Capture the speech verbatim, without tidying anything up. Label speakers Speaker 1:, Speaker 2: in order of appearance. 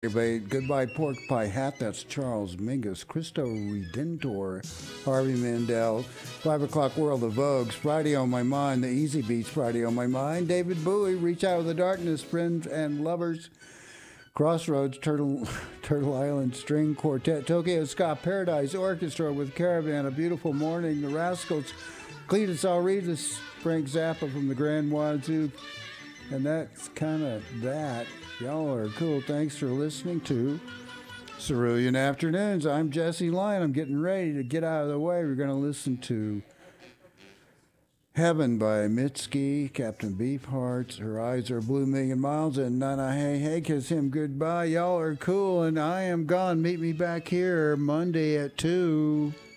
Speaker 1: Everybody, goodbye pork pie hat. That's Charles Mingus, Cristo Redentor, Harvey Mandel, Five O'clock World of Vogues, Friday on My Mind, the Easy Beats, Friday on My Mind, David Bowie, Reach Out of the Darkness, Friends and Lovers, Crossroads, Turtle Turtle Island String Quartet, Tokyo Ska Paradise Orchestra with Caravan, A Beautiful Morning, The Rascals, Cletus Auritas, Frank Zappa from the Grand Wazoo, and that's kind of that. Y'all are cool. Thanks for listening to Cerulean Afternoons. I'm Jesse Lyon. I'm getting ready to get out of the way. We're going to listen to Heaven by Mitski, Captain Beefhearts, Her Eyes Are Blue Million Miles, and Nana Hey Hey Kiss Him Goodbye. Y'all are cool, and I am gone. Meet me back here Monday at two.